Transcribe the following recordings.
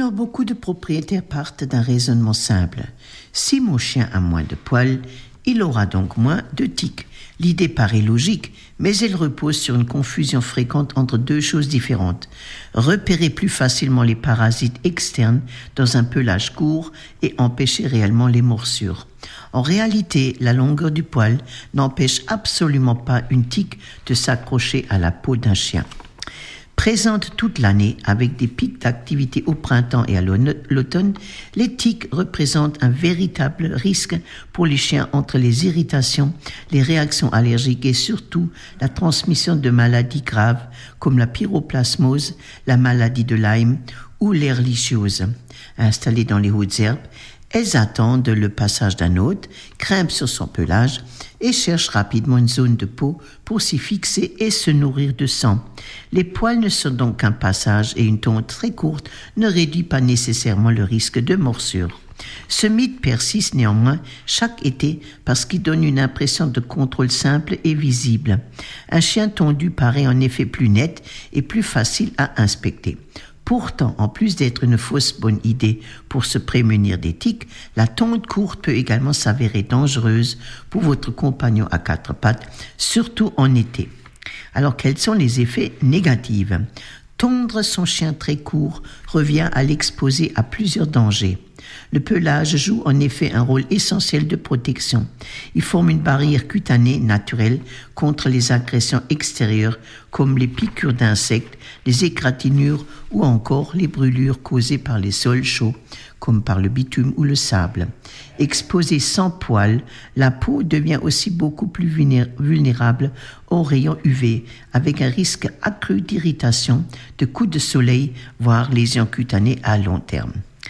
Alors, beaucoup de propriétaires partent d'un raisonnement simple. Si mon chien a moins de poils, il aura donc moins de tiques. L'idée paraît logique, mais elle repose sur une confusion fréquente entre deux choses différentes. Repérer plus facilement les parasites externes dans un pelage court et empêcher réellement les morsures. En réalité, la longueur du poil n'empêche absolument pas une tique de s'accrocher à la peau d'un chien. Présentes toute l'année avec des pics d'activité au printemps et à l'automne, les tiques représentent un véritable risque pour les chiens entre les irritations, les réactions allergiques et surtout la transmission de maladies graves comme la pyroplasmose, la maladie de Lyme ou l'ehrlichiose. Installées dans les hautes herbes, elles attendent le passage d'un hôte, grimpent sur son pelage et cherchent rapidement une zone de peau pour s'y fixer et se nourrir de sang. Les poils ne sont donc qu'un passage et une tonte très courte ne réduit pas nécessairement le risque de morsure. Ce mythe persiste néanmoins chaque été parce qu'il donne une impression de contrôle simple et visible. Un chien tondu paraît en effet plus net et plus facile à inspecter. Pourtant, en plus d'être une fausse bonne idée pour se prémunir des tiques, la tonte courte peut également s'avérer dangereuse pour votre compagnon à quatre pattes, surtout en été. Alors, quels sont les effets négatifs ? Tondre son chien très court revient à l'exposer à plusieurs dangers. Le pelage joue en effet un rôle essentiel de protection. Il forme une barrière cutanée naturelle contre les agressions extérieures comme les piqûres d'insectes, les égratignures ou encore les brûlures causées par les sols chauds comme par le bitume ou le sable. Exposée sans poils, la peau devient aussi beaucoup plus vulnérable aux rayons UV avec un risque accru d'irritation, de coups de soleil, voire lésions cutanées à long terme.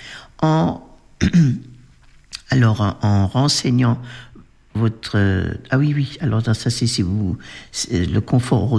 En renseignant votre... alors ça c'est si vous... Le confort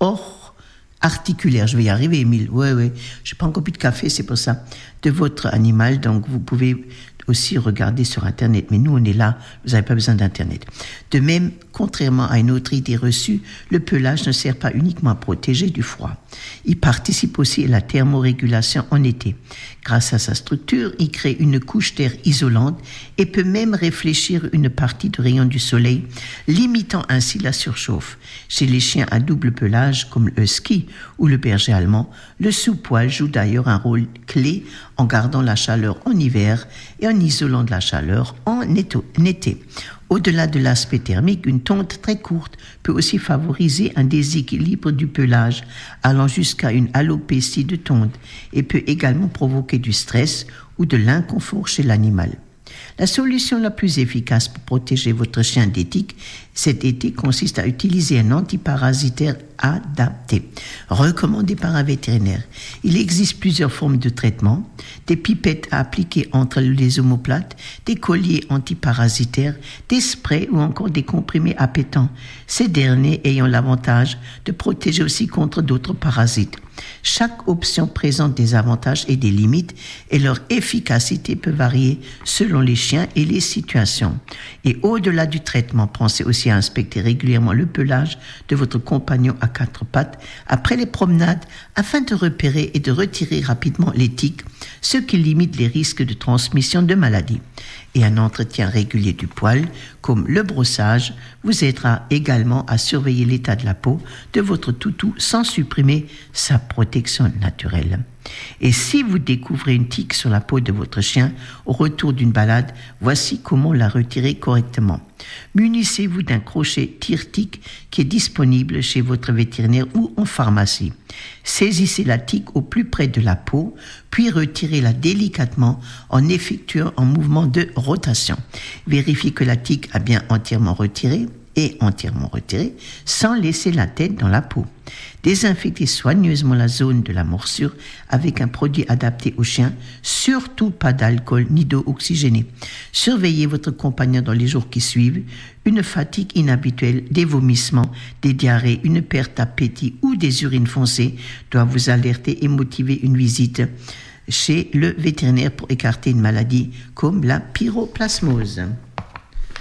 articulaire, je vais y arriver Émile, j'ai pas encore bu de café, c'est pour ça, de votre animal, donc vous pouvez aussi regarder sur Internet, mais nous on est là, vous n'avez pas besoin d'Internet. De même, contrairement à une autre idée reçue, le pelage ne sert pas uniquement à protéger du froid. Il participe aussi à la thermorégulation en été. Grâce à sa structure, il crée une couche d'air isolante et peut même réfléchir une partie du rayon du soleil, limitant ainsi la surchauffe. Chez les chiens à double pelage, comme le husky ou le berger allemand, le sous-poil joue d'ailleurs un rôle clé en gardant la chaleur en hiver et en isolant de la chaleur en été. Au-delà de l'aspect thermique, une tonte très courte peut aussi favoriser un déséquilibre du pelage, allant jusqu'à une alopécie de tonte, et peut également provoquer du stress ou de l'inconfort chez l'animal. La solution la plus efficace pour protéger votre chien des tiques cet été consiste à utiliser un antiparasitaire adapté, recommandé par un vétérinaire. Il existe plusieurs formes de traitement, des pipettes à appliquer entre les omoplates, des colliers antiparasitaires, des sprays ou encore des comprimés appétants, ces derniers ayant l'avantage de protéger aussi contre d'autres parasites. Chaque option présente des avantages et des limites et leur efficacité peut varier selon les chiens et les situations. Et au-delà du traitement, pensez aussi à inspecter régulièrement le pelage de votre compagnon à quatre pattes après les promenades afin de repérer et de retirer rapidement les tiques, ce qui limite les risques de transmission de maladies. Et un entretien régulier du poil, comme le brossage, vous aidera également à surveiller l'état de la peau de votre toutou sans supprimer sa protection naturelle. Et si vous découvrez une tique sur la peau de votre chien au retour d'une balade, voici comment la retirer correctement. Munissez-vous d'un crochet tire-tique qui est disponible chez votre vétérinaire ou en pharmacie. Saisissez la tique au plus près de la peau, puis retirez-la délicatement en effectuant un mouvement de rotation. Vérifiez que la tique a bien entièrement retiré sans laisser la tête dans la peau. Désinfectez soigneusement la zone de la morsure avec un produit adapté au chien, surtout pas d'alcool ni d'eau oxygénée. Surveillez votre compagnon dans les jours qui suivent. Une fatigue inhabituelle, des vomissements, des diarrhées, une perte d'appétit ou des urines foncées doivent vous alerter et motiver une visite chez le vétérinaire pour écarter une maladie comme la pyroplasmose.